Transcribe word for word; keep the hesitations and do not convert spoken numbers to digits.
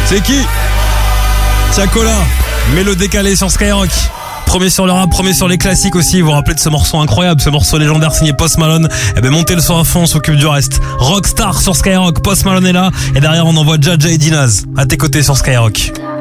C'est qui? Tiakola, mets le décalé sur Skyrock. Premier sur le rap, premier sur les classiques aussi. Vous vous rappelez de ce morceau incroyable, ce morceau légendaire signé Post Malone. Eh ben montez le son à fond, on s'occupe du reste. Rockstar sur Skyrock, Post Malone est là. Et derrière on envoie Jaja et Dinaz à tes côtés sur Skyrock.